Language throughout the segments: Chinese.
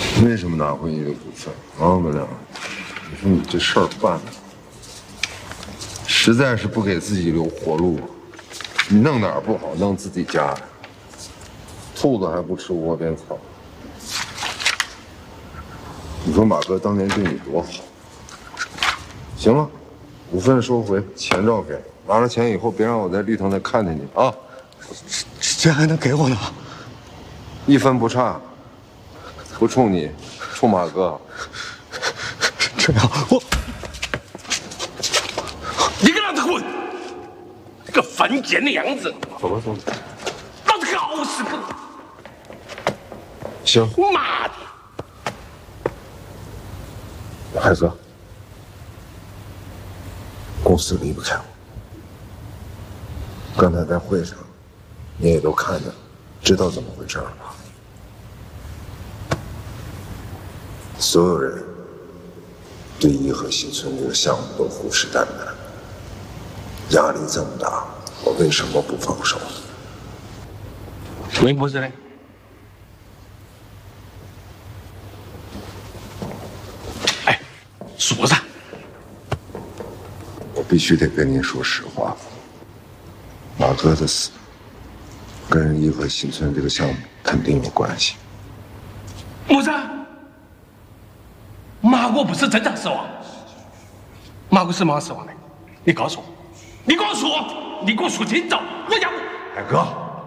为什么拿回你的股份？王文亮，你说你这事儿办的，实在是不给自己留活路。你弄哪儿不好，弄自己家呀？兔子还不吃窝边草。你说马哥当年对你多好。行了，股份收回，钱照给。拿了钱以后，别让我在绿藤再看见你啊！ 这还能给我呢？ 一分不差。不冲你，冲马哥。 这样我， 你给老子滚！这个犯贱的样子！ 走吧，走吧。 老子搞死不？ 行。 妈的！ 海哥，公司离不开我。刚才在会上，你也都看着，知道怎么回事了吧？所有人对颐和新村这个项目都虎视眈眈，压力这么大，我为什么不放手？ 为么子呢？哎，说噻！ 我必须得跟您说实话，马哥的死跟颐和新村这个项目肯定有关系。 么子？马哥不是正常死亡，马哥什么死亡的？你告诉我，你给我说，你给我说清楚，我要不…… 海哥，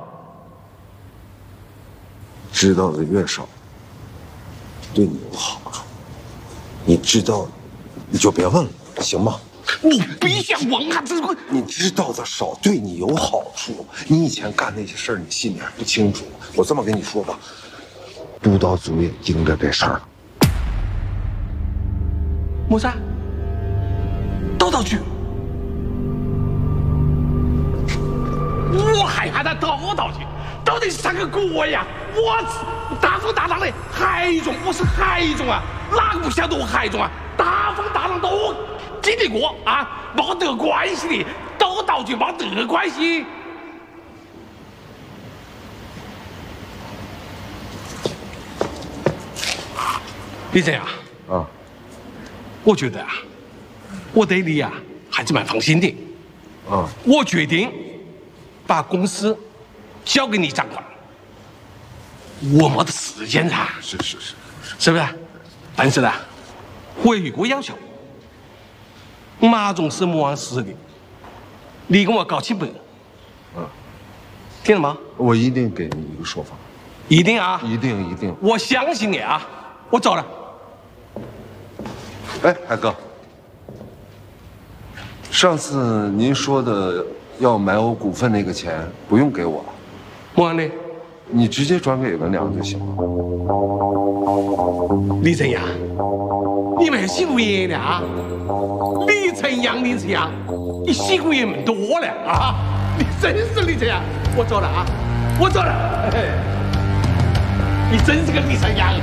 知道的越少，对你有好处。你知道，你就别问了，行吗？ 我必须要问下这个。 你知道的少，对你有好处。你以前干那些事儿，你心里还不清楚。我这么跟你说吧，督导组也盯着这事儿。 么子？督导局？我害怕他督导局，到底是啥个国呀？我大风大浪的海中，我是海中啊，哪个不晓得我海中啊？大风大浪都经历过啊，没得关系的，督导局没得关系。李正呀， 啊， 我觉得啊，我对你啊还是蛮放心的。 啊， 我决定把公司交给你掌管。我没得时间噻， 是， 是不是？但是呢，我有一个要求，马总是莫忘事的，你跟我搞清白。听了吗？ 我一定给你一个说法。 一定啊！ 一定。 我相信你啊！我走了。 哎，海哥，上次您说的要买我股份那个钱不用给我， 莫安的， 你直接转给文良就行了。 李晨阳，你没有洗过眼的啊？李晨阳，你洗过眼蛮多了啊！你真是李晨阳，我走了啊！我走了。你真是个李晨阳。